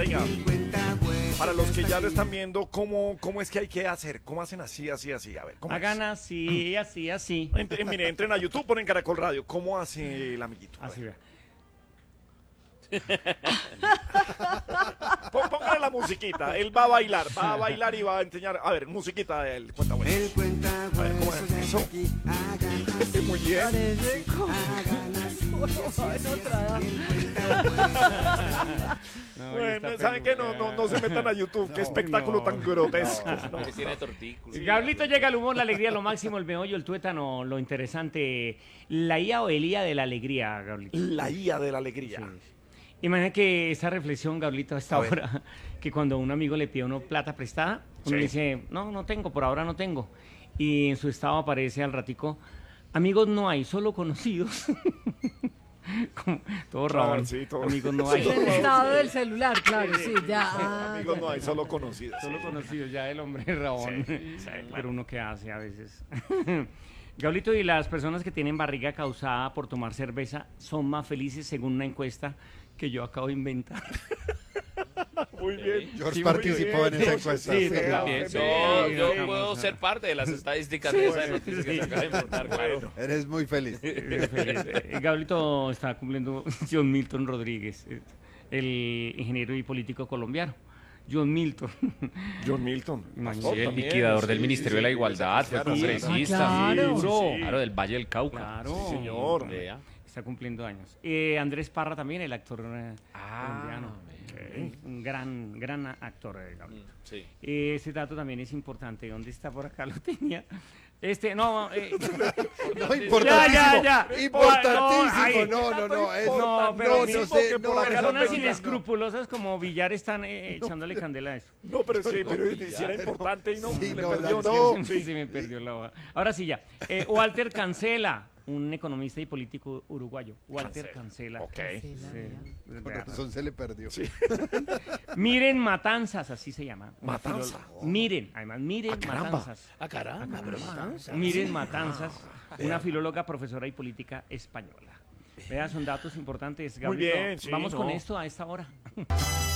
Venga. Para los que ya lo están viendo, ¿cómo es que hay que hacer? ¿Cómo hacen así? A ver, ¿cómo Hagan es? así. Mire, entren a YouTube, ponen Caracol Radio. ¿Cómo hace el amiguito? Así, vea. Póngale la musiquita. Él va a bailar y va a enseñar. A ver, musiquita de él. Cuenta, bueno. A ver, ¿cómo es eso? Muy bien. Parece como... en otra edad. Bueno, ¿saben qué? No se metan a YouTube. Qué espectáculo tan grotesco. No. Que tiene tortículos. Gablito llega el humor, la alegría, lo máximo, el meollo, el tuétano, lo interesante. La IA o el IA de la alegría, Gablito. La IA de la alegría. Sí. Imagina que esa reflexión, Gablito, a esta hora, que cuando un amigo le pide a uno plata prestada, uno le dice, no tengo, por ahora no tengo. Y en su estado aparece al ratico, amigos no hay, solo conocidos. Como, todo rabón. Sí, todo. Amigos no hay. En el estado del celular, claro, sí, ya. Amigos no hay, solo conocidos. Solo conocidos, ya el hombre es rabón. Pero uno qué hace a veces. Gablito, y las personas que tienen barriga causada por tomar cerveza son más felices según una encuesta que yo acabo de inventar. Muy bien. George participó en esa encuesta. Sí, También, yo puedo ser parte de las estadísticas de esa noticia que se acaba de inventar, claro. Eres muy feliz. Gablito está cumpliendo John Milton Rodríguez, el ingeniero y político colombiano. John Milton. John Milton. Imagínate. Sí, el liquidador del Ministerio de la Igualdad, fue congresista. Ah, claro. Claro, del Valle del Cauca. Claro. Sí, señor. Vea. Está cumpliendo años. Andrés Parra también, el actor colombiano. Un gran actor, Gablito. Sí. Ese dato también es importante. ¿Dónde está por acá? Lo tenía. No, importantísimo. Ya. Importantísimo. No. No, pero no sé, que por no, acá personas no. inescrupulosas como Villar están echándole candela a eso. No, pero sí, si era importante y no, Sí, le no, perdió. no. Sí, me perdió la hoja. Ahora sí, ya. Walter Cancela, un economista y político uruguayo. Walter Cancela. Ok. Sí. Por razón se le perdió. Sí. Miren Matanzas, así se llama. Matanza. Miren caramba. Matanzas. Ah, caramba, pero Matanza. Miren Matanzas, una filóloga, profesora y política española. Vea, son datos importantes, Gabriel. bien, sí, Vamos con no. esto a esta hora.